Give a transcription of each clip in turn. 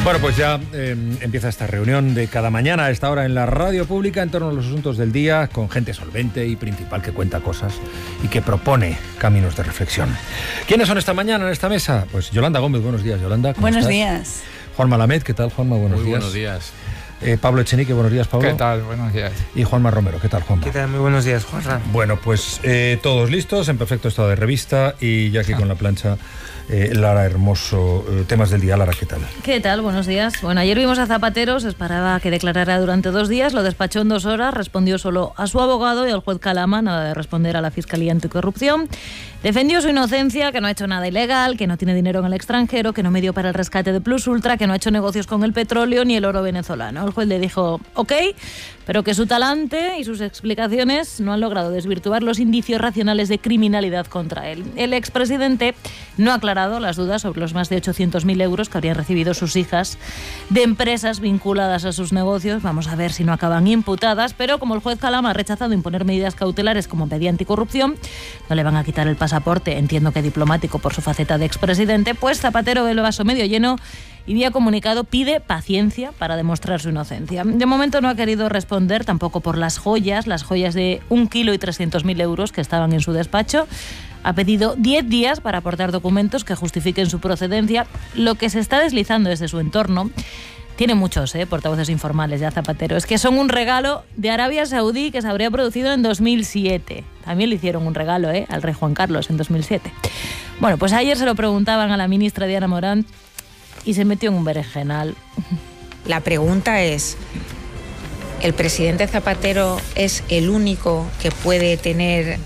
Bueno, pues ya empieza esta reunión de cada mañana a esta hora en la radio pública en torno a los asuntos del día, con gente solvente y principal que cuenta cosas y que propone caminos de reflexión. ¿Quiénes son esta mañana en esta mesa? Pues Yolanda Gómez, buenos días, Yolanda. Buenos días. Juan Malamed, ¿qué tal, Juanma? Buenos días. Buenos días. Pablo Echenique, buenos días, Pablo. ¿Qué tal? Buenos días. Y Juanma Romero, ¿qué tal, Juanma? ¿Qué tal? Muy buenos días, Juanra. Bueno, pues todos listos, en perfecto estado de revista y ya aquí con la plancha Lara Hermoso. Temas del día, Lara, ¿qué tal? ¿Qué tal? Buenos días. Bueno, ayer vimos a Zapatero, se esperaba que declarara durante 2 días, lo despachó en 2 horas, respondió solo a su abogado y al juez Calama, nada de responder a la Fiscalía Anticorrupción. Defendió su inocencia, que no ha hecho nada ilegal, que no tiene dinero en el extranjero, que no me dio para el rescate de Plus Ultra, que no ha hecho negocios con el petróleo ni el oro venezolano. El juez le dijo, ok, pero que su talante y sus explicaciones no han logrado desvirtuar los indicios racionales de criminalidad contra él. El expresidente no ha aclarado las dudas sobre los más de 800.000 euros que habrían recibido sus hijas de empresas vinculadas a sus negocios. Vamos a ver si no acaban imputadas, pero como el juez Calama ha rechazado imponer medidas cautelares como medida anticorrupción, no le van a quitar el pasaporte, entiendo que diplomático por su faceta de expresidente, pues Zapatero ve el vaso medio lleno y vía comunicado pide paciencia para demostrar su inocencia. De momento no ha querido responder tampoco por las joyas de 1,3 kg que estaban en su despacho. Ha pedido 10 días para aportar documentos que justifiquen su procedencia. Lo que se está deslizando desde su entorno, tiene muchos portavoces informales ya Zapatero, es que son un regalo de Arabia Saudí que se habría producido en 2007. También le hicieron un regalo al rey Juan Carlos en 2007. Bueno, pues ayer se lo preguntaban a la ministra Diana Morant y se metió en un berenjenal. La pregunta es, ¿el presidente Zapatero es el único que puede tener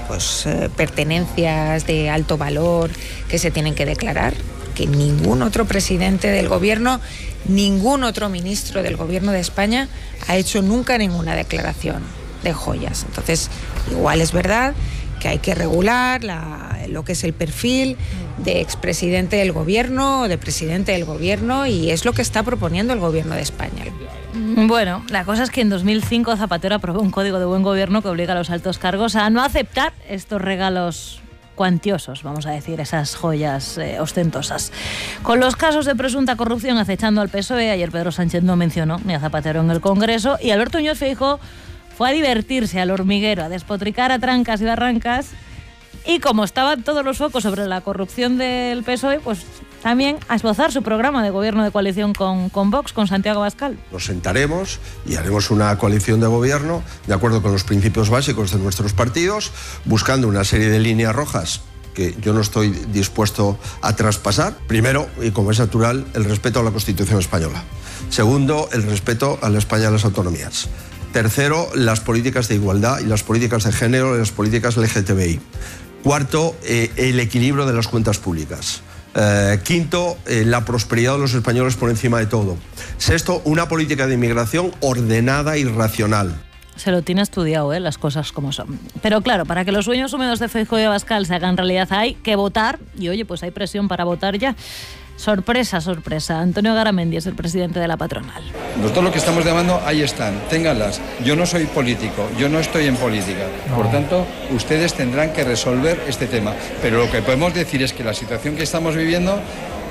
pertenencias de alto valor que se tienen que declarar? Que ningún otro presidente del gobierno, ningún otro ministro del gobierno de España ha hecho nunca ninguna declaración de joyas. Entonces, igual es verdad que hay que regular lo que es el perfil de expresidente del gobierno o de presidente del gobierno, y es lo que está proponiendo el gobierno de España. Bueno, la cosa es que en 2005 Zapatero aprobó un código de buen gobierno que obliga a los altos cargos a no aceptar estos regalos cuantiosos, vamos a decir, esas joyas ostentosas. Con los casos de presunta corrupción acechando al PSOE, ayer Pedro Sánchez no mencionó ni a Zapatero en el Congreso y Alberto Núñez Feijóo fue a divertirse al hormiguero, a despotricar a trancas y barrancas, y como estaban todos los focos sobre la corrupción del PSOE, pues también a esbozar su programa de gobierno de coalición con Vox, con Santiago Abascal. Nos sentaremos y haremos una coalición de gobierno de acuerdo con los principios básicos de nuestros partidos, buscando una serie de líneas rojas que yo no estoy dispuesto a traspasar. Primero, y como es natural, el respeto a la Constitución española. Segundo, el respeto a la España de las autonomías. Tercero, las políticas de igualdad y las políticas de género y las políticas LGTBI. Cuarto, el equilibrio de las cuentas públicas. Quinto, la prosperidad de los españoles por encima de todo. Sexto, una política de inmigración ordenada y racional. Se lo tiene estudiado, las cosas como son. Pero claro, para que los sueños húmedos de Feijóo y Abascal se hagan realidad hay que votar, y oye, pues hay presión para votar ya. Sorpresa, sorpresa. Antonio Garamendi es el presidente de la patronal. Nosotros lo que estamos llamando, ahí están, ténganlas. Yo no soy político, yo no estoy en política. Por tanto, ustedes tendrán que resolver este tema. Pero lo que podemos decir es que la situación que estamos viviendo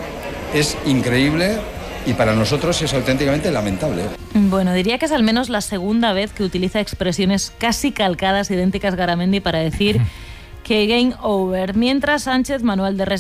es increíble y para nosotros es auténticamente lamentable. Bueno, diría que es al menos la segunda vez que utiliza expresiones casi calcadas, idénticas Garamendi, para decir que game over. Mientras Sánchez, Manuel de